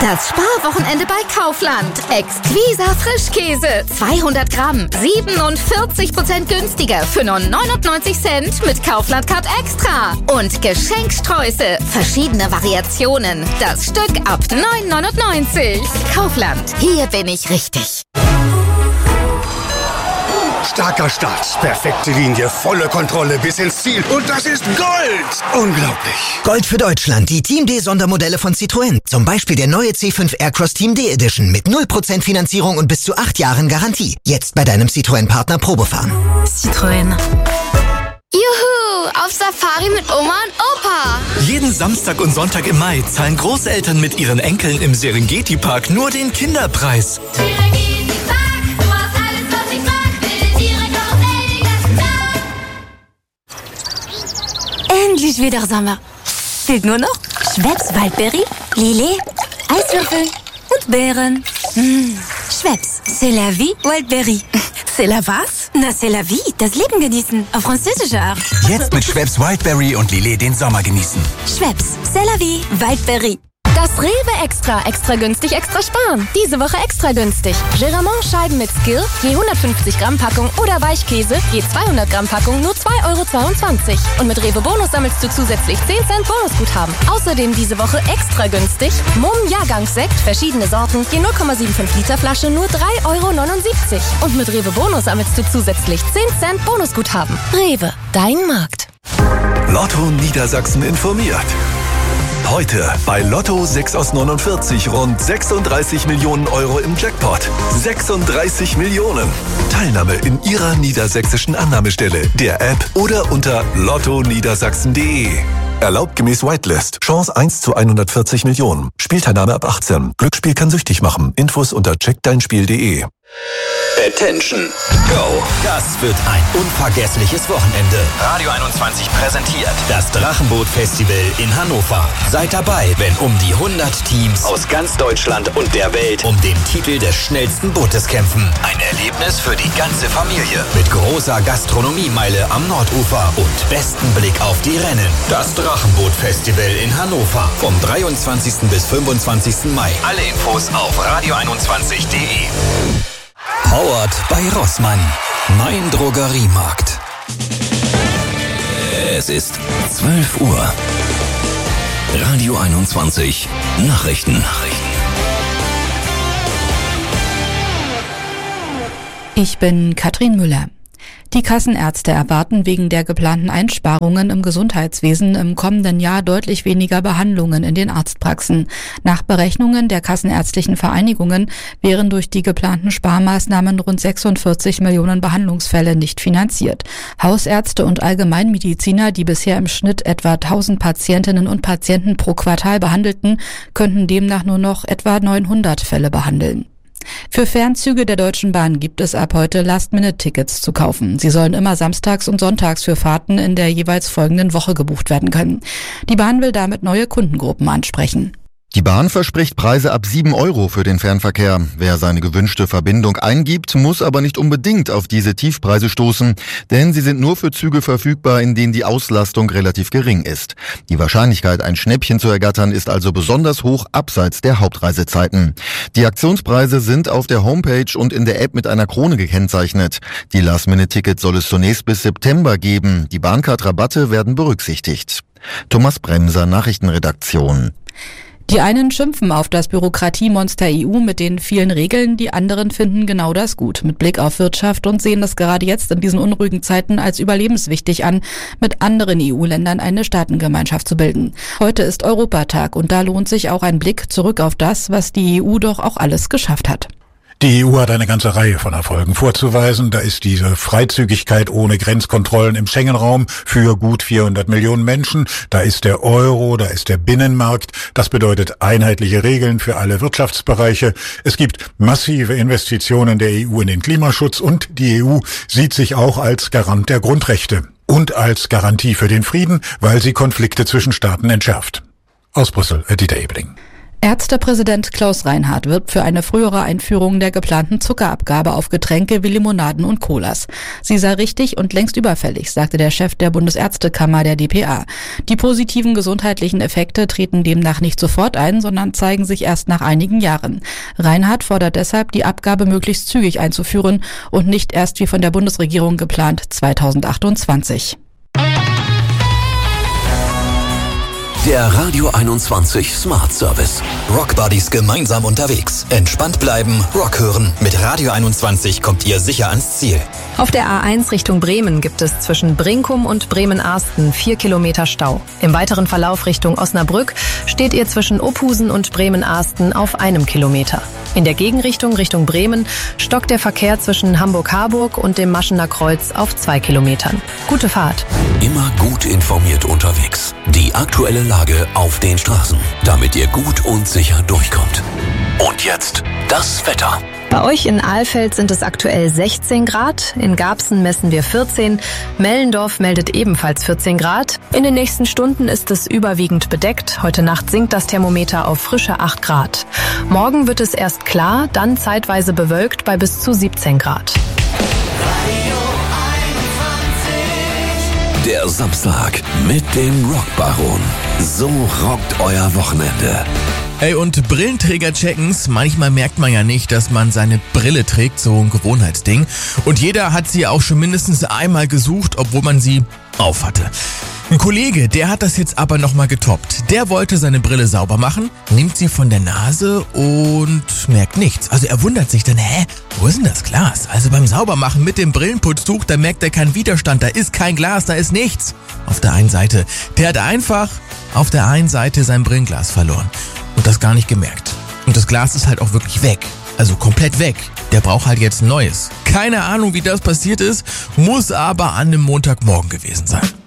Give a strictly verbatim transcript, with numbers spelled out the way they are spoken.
Das Sparwochenende bei Kaufland. Exquisa Frischkäse. zweihundert Gramm. siebenundvierzig Prozent günstiger für nur neunundneunzig Cent mit Kaufland Card Extra. Und Geschenksträuße. Verschiedene Variationen. Das Stück ab neun neunundneunzig. Kaufland. Hier bin ich richtig. Starker Start, perfekte Linie, volle Kontrolle bis ins Ziel. Und das ist Gold! Unglaublich. Gold für Deutschland, die Team D Sondermodelle von Citroën. Zum Beispiel der neue C fünf Aircross Team D Edition mit null Prozent Finanzierung und bis zu acht Jahren Garantie. Jetzt bei deinem Citroën-Partner Probefahren. Citroën. Juhu, auf Safari mit Oma und Opa. Jeden Samstag und Sonntag im Mai zahlen Großeltern mit ihren Enkeln im Serengeti-Park nur den Kinderpreis. Endlich wieder Sommer. Fehlt nur noch Schweppes Waldbeere, Lillet, Eiswürfel und Beeren. Mmh. Schweppes, c'est la vie, Waldbeere. C'est la was? Na, c'est la vie, das Leben genießen, auf französische Art. Jetzt mit Schweppes Wildberry und Lillet den Sommer genießen. Schweppes, c'est la vie, Waldbeere. Das Rewe Extra, extra günstig, extra sparen. Diese Woche extra günstig. Geramont Scheiben mit Skill, je hundertfünfzig Gramm Packung oder Weichkäse, je zweihundert Gramm Packung, nur zwei Euro zweiundzwanzig. Und mit Rewe Bonus sammelst du zusätzlich zehn Cent Bonusguthaben. Außerdem diese Woche extra günstig. Mumm Jahrgangssekt, verschiedene Sorten, je null Komma fünfundsiebzig Liter Flasche, nur drei Euro neunundsiebzig. Und mit Rewe Bonus sammelst du zusätzlich zehn Cent Bonusguthaben. Rewe, dein Markt. Lotto Niedersachsen informiert. Heute bei Lotto sechs aus neunundvierzig rund sechsunddreißig Millionen Euro im Jackpot. sechsunddreißig Millionen. Teilnahme in Ihrer niedersächsischen Annahmestelle, der App oder unter lotto niedersachsen punkt de. Erlaubt gemäß Whitelist. Chance eins zu hundertvierzig Millionen. Spielteilnahme ab achtzehn. Glücksspiel kann süchtig machen. Infos unter check dein spiel punkt de. Attention, go! Das wird ein unvergessliches Wochenende. Radio einundzwanzig präsentiert das Drachenboot-Festival in Hannover. Seid dabei, wenn um die hundert Teams aus ganz Deutschland und der Welt um den Titel des schnellsten Bootes kämpfen. Ein Erlebnis für die ganze Familie. Mit großer Gastronomiemeile am Nordufer und besten Blick auf die Rennen. Das Drachenboot-Festival in Hannover. Vom dreiundzwanzigsten bis fünfundzwanzigsten Mai. Alle Infos auf radio einundzwanzig punkt de. Powered bei Rossmann. Mein Drogeriemarkt. Es ist zwölf Uhr. Radio einundzwanzig. Nachrichten. Nachrichten. Ich bin Katrin Müller. Die Kassenärzte erwarten wegen der geplanten Einsparungen im Gesundheitswesen im kommenden Jahr deutlich weniger Behandlungen in den Arztpraxen. Nach Berechnungen der kassenärztlichen Vereinigungen wären durch die geplanten Sparmaßnahmen rund sechsundvierzig Millionen Behandlungsfälle nicht finanziert. Hausärzte und Allgemeinmediziner, die bisher im Schnitt etwa tausend Patientinnen und Patienten pro Quartal behandelten, könnten demnach nur noch etwa neunhundert Fälle behandeln. Für Fernzüge der Deutschen Bahn gibt es ab heute Last-Minute-Tickets zu kaufen. Sie sollen immer samstags und sonntags für Fahrten in der jeweils folgenden Woche gebucht werden können. Die Bahn will damit neue Kundengruppen ansprechen. Die Bahn verspricht Preise ab sieben Euro für den Fernverkehr. Wer seine gewünschte Verbindung eingibt, muss aber nicht unbedingt auf diese Tiefpreise stoßen, denn sie sind nur für Züge verfügbar, in denen die Auslastung relativ gering ist. Die Wahrscheinlichkeit, ein Schnäppchen zu ergattern, ist also besonders hoch abseits der Hauptreisezeiten. Die Aktionspreise sind auf der Homepage und in der App mit einer Krone gekennzeichnet. Die Last-Minute-Tickets soll es zunächst bis September geben. Die Bahncard-Rabatte werden berücksichtigt. Thomas Bremser, Nachrichtenredaktion. Die einen schimpfen auf das Bürokratiemonster E U mit den vielen Regeln, die anderen finden genau das gut mit Blick auf Wirtschaft und sehen es gerade jetzt in diesen unruhigen Zeiten als überlebenswichtig an, mit anderen E U-Ländern eine Staatengemeinschaft zu bilden. Heute ist Europatag und da lohnt sich auch ein Blick zurück auf das, was die E U doch auch alles geschafft hat. Die E U hat eine ganze Reihe von Erfolgen vorzuweisen. Da ist diese Freizügigkeit ohne Grenzkontrollen im Schengen-Raum für gut vierhundert Millionen Menschen. Da ist der Euro, da ist der Binnenmarkt. Das bedeutet einheitliche Regeln für alle Wirtschaftsbereiche. Es gibt massive Investitionen der E U in den Klimaschutz und die E U sieht sich auch als Garant der Grundrechte und als Garantie für den Frieden, weil sie Konflikte zwischen Staaten entschärft. Aus Brüssel, Dieter Ebeling. Ärztepräsident Klaus Reinhardt wirbt für eine frühere Einführung der geplanten Zuckerabgabe auf Getränke wie Limonaden und Colas. Sie sei richtig und längst überfällig, sagte der Chef der Bundesärztekammer der D P A. Die positiven gesundheitlichen Effekte treten demnach nicht sofort ein, sondern zeigen sich erst nach einigen Jahren. Reinhardt fordert deshalb, die Abgabe möglichst zügig einzuführen und nicht erst wie von der Bundesregierung geplant zweitausendachtundzwanzig. Der Radio einundzwanzig Smart Service. Rock Buddies gemeinsam unterwegs. Entspannt bleiben, Rock hören. Mit Radio einundzwanzig kommt ihr sicher ans Ziel. Auf der A eins Richtung Bremen gibt es zwischen Brinkum und Bremen-Arsten vier Kilometer Stau. Im weiteren Verlauf Richtung Osnabrück steht ihr zwischen Opusen und Bremen-Arsten auf einem Kilometer. In der Gegenrichtung Richtung Bremen stockt der Verkehr zwischen Hamburg-Harburg und dem Maschener Kreuz auf zwei Kilometern. Gute Fahrt. Immer gut informiert unterwegs. Die aktuelle Lage auf den Straßen, damit ihr gut und sicher durchkommt. Und jetzt das Wetter. Bei euch in Alfeld sind es aktuell sechzehn Grad, in Garbsen messen wir vierzehn, Mellendorf meldet ebenfalls vierzehn Grad. In den nächsten Stunden ist es überwiegend bedeckt. Heute Nacht sinkt das Thermometer auf frische acht Grad. Morgen wird es erst klar, dann zeitweise bewölkt bei bis zu siebzehn Grad. Der Samstag mit dem Rockbaron. So rockt euer Wochenende. Ey, und Brillenträger checken's. Manchmal merkt man ja nicht, dass man seine Brille trägt, so ein Gewohnheitsding. Und jeder hat sie auch schon mindestens einmal gesucht, obwohl man sie aufhatte. Ein Kollege, der hat das jetzt aber nochmal getoppt. Der wollte seine Brille sauber machen, nimmt sie von der Nase und merkt nichts. Also er wundert sich dann, hä, wo ist denn das Glas? Also beim Saubermachen mit dem Brillenputztuch, da merkt er keinen Widerstand, da ist kein Glas, da ist nichts. Auf der einen Seite. Der hat einfach auf der einen Seite sein Brillenglas verloren. Und das gar nicht gemerkt. Und das Glas ist halt auch wirklich weg. Also komplett weg. Der braucht halt jetzt ein neues. Keine Ahnung, wie das passiert ist, muss aber an einem Montagmorgen gewesen sein.